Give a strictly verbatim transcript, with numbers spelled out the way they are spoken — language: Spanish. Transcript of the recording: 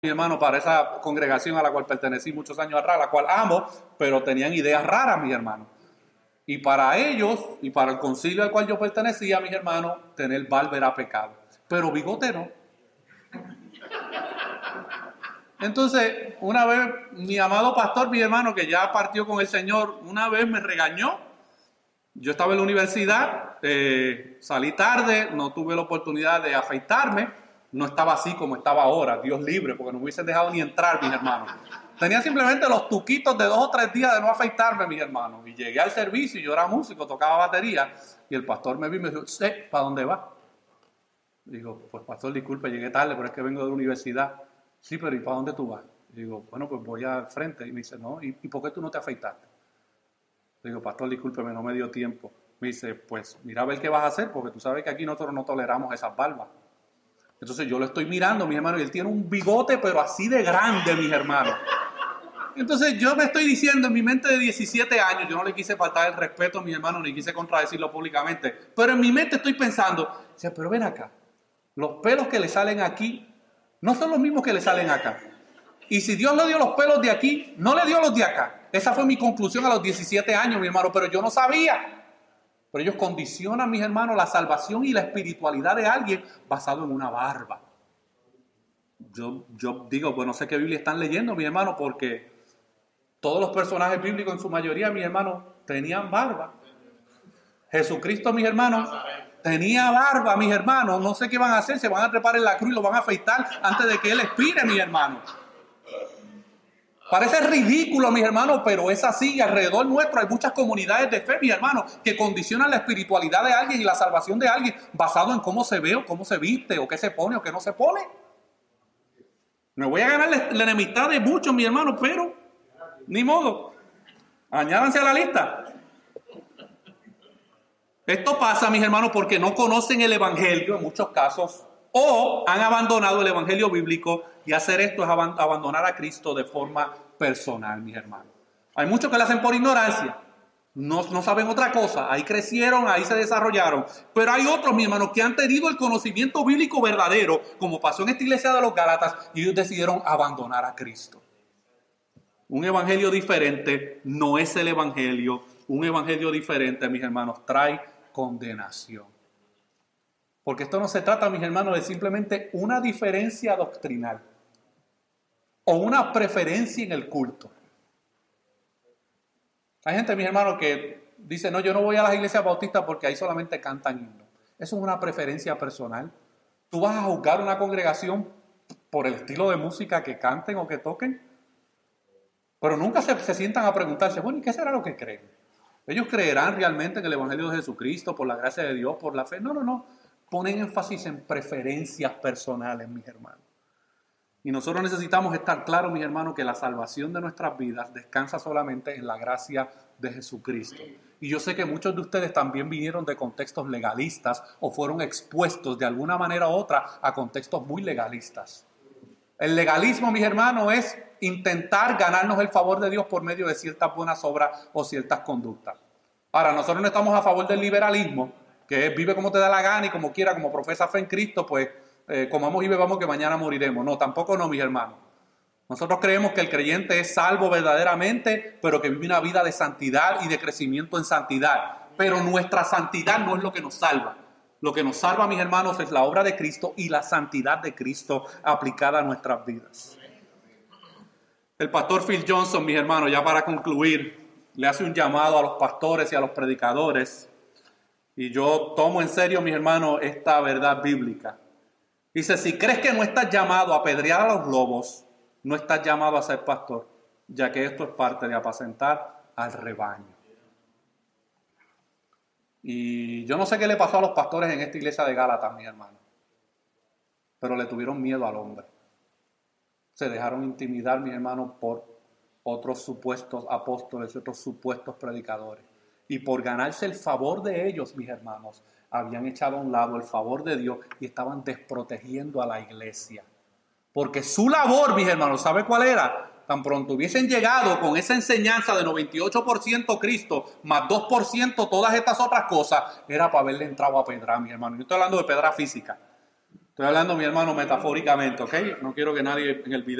mi hermano, para esa congregación a la cual pertenecí muchos años atrás, la cual amo, pero tenían ideas raras, mis hermanos. Y para ellos, y para el concilio al cual yo pertenecía, mis hermanos, tener barba era pecado. Pero bigote no. Entonces, una vez, mi amado pastor, mi hermano, que ya partió con el Señor, una vez me regañó. Yo estaba en la universidad, eh, salí tarde, no tuve la oportunidad de afeitarme. No estaba así como estaba ahora, Dios libre, porque no me hubiesen dejado ni entrar, mis hermanos. Tenía simplemente los tuquitos de dos o tres días de no afeitarme, mis hermanos. Y llegué al servicio, y yo era músico, tocaba batería, y el pastor me vio y me dijo, ¿eh, para dónde va? Digo, pues pastor, disculpe, llegué tarde, pero es que vengo de la universidad. Sí, pero ¿y para dónde tú vas? Digo, bueno, pues voy al frente. Y me dice, no, ¿y, ¿y por qué tú no te afeitaste? Digo, pastor, discúlpeme, no me dio tiempo. Me dice, pues mira a ver qué vas a hacer, porque tú sabes que aquí nosotros no toleramos esas barbas. Entonces yo lo estoy mirando, mis hermanos, y él tiene un bigote, pero así de grande, mis hermanos. Entonces yo me estoy diciendo, en mi mente de diecisiete años, yo no le quise faltar el respeto a mi hermano, ni quise contradecirlo públicamente, pero en mi mente estoy pensando, o sea, pero ven acá, los pelos que le salen aquí no son los mismos que le salen acá. Y si Dios le dio los pelos de aquí, no le dio los de acá. Esa fue mi conclusión a los diecisiete años, mi hermano, pero yo no sabía. Pero ellos condicionan, mis hermanos, la salvación y la espiritualidad de alguien basado en una barba. Yo, yo digo, pues no sé qué Biblia están leyendo, mis hermanos, porque todos los personajes bíblicos en su mayoría, mis hermanos, tenían barba. Jesucristo, mis hermanos, tenía barba, mis hermanos. No sé qué van a hacer, se van a trepar en la cruz y lo van a afeitar antes de que Él expire, mis hermanos. Parece ridículo, mis hermanos, pero es así. Alrededor nuestro hay muchas comunidades de fe, mis hermanos, que condicionan la espiritualidad de alguien y la salvación de alguien basado en cómo se ve o cómo se viste o qué se pone o qué no se pone. Me voy a ganar la enemistad de muchos, mis hermanos, pero ni modo. Añádanse a la lista. Esto pasa, mis hermanos, porque no conocen el evangelio en muchos casos o han abandonado el evangelio bíblico, y hacer esto es abandonar a Cristo de forma personal, mis hermanos. Hay muchos que lo hacen por ignorancia, no, no saben otra cosa, ahí crecieron, ahí se desarrollaron, pero hay otros, mis hermanos, que han tenido el conocimiento bíblico verdadero, como pasó en esta iglesia de los Gálatas, y ellos decidieron abandonar a Cristo. Un evangelio diferente no es el evangelio, un evangelio diferente, mis hermanos, trae condenación. Porque esto no se trata, mis hermanos, de simplemente una diferencia doctrinal o una preferencia en el culto. Hay gente, mis hermanos, que dice, no, yo no voy a las iglesias bautistas porque ahí solamente cantan himnos. Eso es una preferencia personal. ¿Tú vas a juzgar una congregación por el estilo de música que canten o que toquen? Pero nunca se, se sientan a preguntarse, bueno, ¿y qué será lo que creen? ¿Ellos creerán realmente en el evangelio de Jesucristo por la gracia de Dios, por la fe? No, no, no. Ponen énfasis en preferencias personales, mis hermanos. Y nosotros necesitamos estar claros, mis hermanos, que la salvación de nuestras vidas descansa solamente en la gracia de Jesucristo. Y yo sé que muchos de ustedes también vinieron de contextos legalistas o fueron expuestos de alguna manera u otra a contextos muy legalistas. El legalismo, mis hermanos, es intentar ganarnos el favor de Dios por medio de ciertas buenas obras o ciertas conductas. Ahora, nosotros no estamos a favor del liberalismo, que es vive como te da la gana y como quiera, como profesa fe en Cristo, pues eh, comamos y bebamos que mañana moriremos. No, tampoco no, mis hermanos. Nosotros creemos que el creyente es salvo verdaderamente, pero que vive una vida de santidad y de crecimiento en santidad. Pero nuestra santidad no es lo que nos salva. Lo que nos salva, mis hermanos, es la obra de Cristo y la santidad de Cristo aplicada a nuestras vidas. El pastor Phil Johnson, mis hermanos, ya para concluir, le hace un llamado a los pastores y a los predicadores. Y yo tomo en serio, mis hermanos, esta verdad bíblica. Dice, si crees que no estás llamado a apedrear a los lobos, no estás llamado a ser pastor, ya que esto es parte de apacentar al rebaño. Y yo no sé qué le pasó a los pastores en esta iglesia de Gálatas, mis hermanos, pero le tuvieron miedo al hombre. Se dejaron intimidar, mis hermanos, por otros supuestos apóstoles y otros supuestos predicadores. Y por ganarse el favor de ellos, mis hermanos, habían echado a un lado el favor de Dios y estaban desprotegiendo a la iglesia. Porque su labor, mis hermanos, ¿sabe cuál era? Tan pronto hubiesen llegado con esa enseñanza de noventa y ocho por ciento Cristo, más dos por ciento todas estas otras cosas, era para haberle entrado a pedrar, mis hermanos. Yo estoy hablando de pedra física. Estoy hablando, mi hermano, metafóricamente, ¿ok? No quiero que nadie en el video